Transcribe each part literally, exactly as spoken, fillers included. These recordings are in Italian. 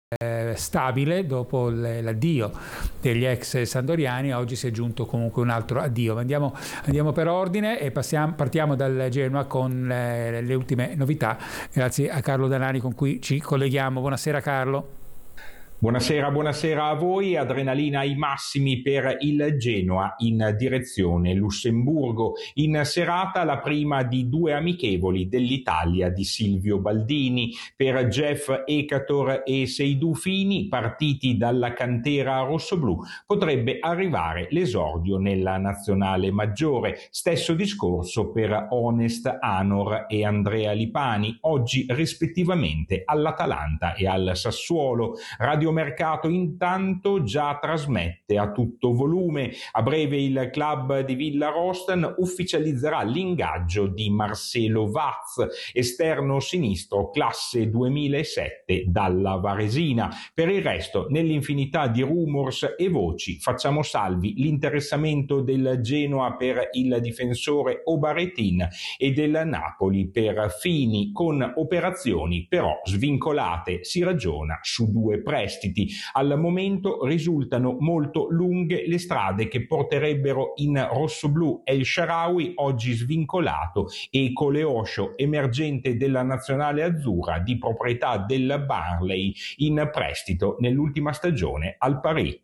stabile dopo l'addio degli ex sandoriani. Oggi si è aggiunto comunque un altro addio. Andiamo, andiamo per ordine e passiamo, partiamo dal Genoa con le, le ultime novità, grazie a Carlo Danari con cui ci colleghiamo. Buonasera Carlo. Buonasera, buonasera a voi. Adrenalina ai massimi per il Genoa in direzione Lussemburgo. In serata la prima di due amichevoli dell'Italia di Silvio Baldini. Per Jeff Ekator e Seydou Fini, partiti dalla cantera rossoblù, potrebbe arrivare l'esordio nella nazionale maggiore. Stesso discorso per Honest Anor e Andrea Lipani, oggi rispettivamente all'Atalanta e al Sassuolo. Radio Mercato intanto già trasmette a tutto volume. A breve il club di Villa Rosten ufficializzerà l'ingaggio di Marcelo Vaz, esterno sinistro classe duemilasette dalla Varesina. Per il resto, nell'infinità di rumors e voci, facciamo salvi l'interessamento del Genoa per il difensore Obaretin e del Napoli per Fini, con operazioni però svincolate. Si ragiona su due prestiti. Al momento risultano molto lunghe le strade che porterebbero in rossoblù El Shaarawy, oggi svincolato, e Coleosho, emergente della nazionale azzurra di proprietà del Burnley, in prestito nell'ultima stagione al Paris.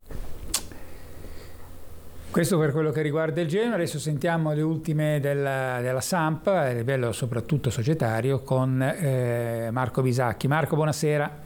Questo per quello che riguarda il Genoa. Adesso sentiamo le ultime della, della Samp a livello soprattutto societario con eh, Marco Bisacchi. Marco, buonasera.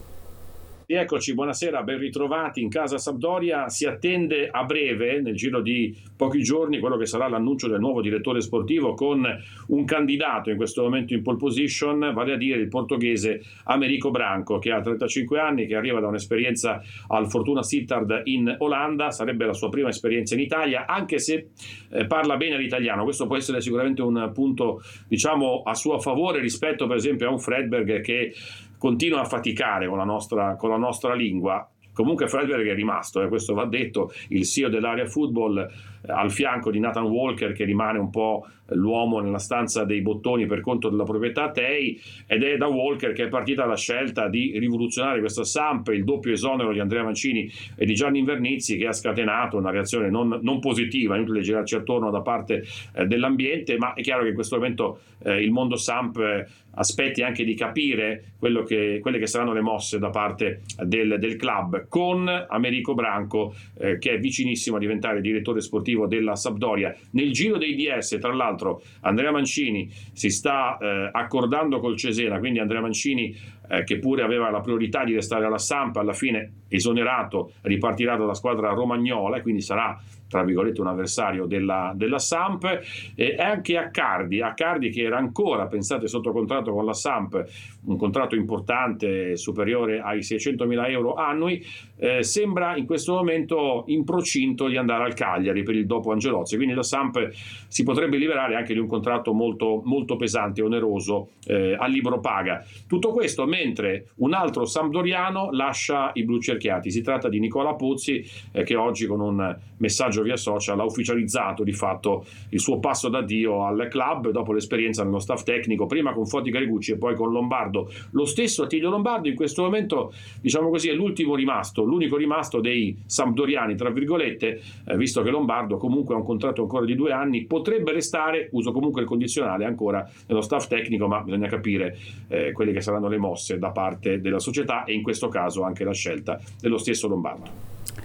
Eccoci, buonasera, ben ritrovati in casa Sampdoria. Si attende a breve, nel giro di pochi giorni, quello che sarà l'annuncio del nuovo direttore sportivo, con un candidato in questo momento in pole position, vale a dire il portoghese Americo Branco, che ha trentacinque anni, che arriva da un'esperienza al Fortuna Sittard in Olanda. Sarebbe la sua prima esperienza in Italia, anche se eh, parla bene l'italiano. Questo può essere sicuramente un punto, diciamo, a suo favore rispetto per esempio a un Fredberg che continua a faticare con la nostra, con la nostra lingua. Comunque Fredberg è rimasto, eh, questo va detto, il C E O dell'Area Football, eh, al fianco di Nathan Walker, che rimane un po' l'uomo nella stanza dei bottoni per conto della proprietà Tei, ed è da Walker che è partita la scelta di rivoluzionare questa Samp, il doppio esonero di Andrea Mancini e di Gianni Invernizzi, che ha scatenato una reazione non, non positiva, inutile girarci attorno da parte eh, dell'ambiente, ma è chiaro che in questo momento eh, il mondo Samp eh, aspetti anche di capire quello che, quelle che saranno le mosse da parte del, del club, con Americo Branco eh, che è vicinissimo a diventare direttore sportivo della Sampdoria. Nel giro dei D S, tra l'altro, Andrea Mancini si sta eh, accordando col Cesena, quindi Andrea Mancini eh, che pure aveva la priorità di restare alla Samp, alla fine esonerato ripartirà dalla squadra romagnola e quindi sarà tra virgolette un avversario della, della Samp. E anche Accardi, Accardi che era ancora, pensate, sotto contratto con la Samp, un contratto importante superiore ai seicentomila euro annui, eh, sembra in questo momento in procinto di andare al Cagliari per il dopo Angelozzi, quindi la Samp si potrebbe liberare anche di un contratto molto, molto pesante e oneroso eh, a libro paga. Tutto questo mentre un altro sampdoriano lascia i blucerchiati. Si tratta di Nicola Pozzi eh, che oggi con un messaggio via social ha ufficializzato di fatto il suo passo d'addio al club dopo l'esperienza nello staff tecnico, prima con Foti Gregucci e poi con Lombardo. Lo stesso Attilio Lombardo in questo momento, diciamo così, è l'ultimo rimasto, l'unico rimasto dei sampdoriani tra virgolette, eh, visto che Lombardo comunque ha un contratto ancora di due anni, potrebbe restare, uso comunque il condizionale, ancora nello staff tecnico, ma bisogna capire eh, quelle che saranno le mosse da parte della società e in questo caso anche la scelta dello stesso Lombardo.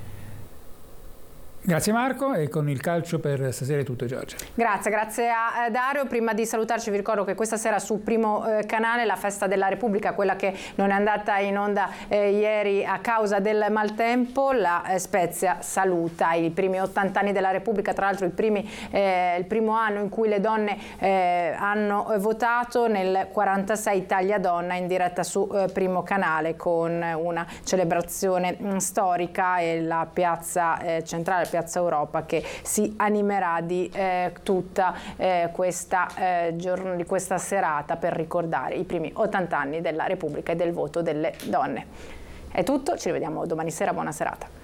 Grazie Marco, e con il calcio per stasera è tutto, Giorgia. Grazie, grazie a Dario. Prima di salutarci vi ricordo che questa sera su Primo eh, Canale la festa della Repubblica, quella che non è andata in onda eh, ieri a causa del maltempo, la eh, Spezia saluta i primi ottanta anni della Repubblica, tra l'altro eh, il primo anno in cui le donne eh, hanno votato, nel quarantasei Italia Donna in diretta su eh, Primo Canale con una celebrazione mh, storica e la piazza eh, centrale, Piazza Europa, che si animerà di eh, tutta eh, questa, eh, giorno, di questa serata per ricordare i primi ottanta anni della Repubblica e del voto delle donne. È tutto, ci rivediamo domani sera, buona serata.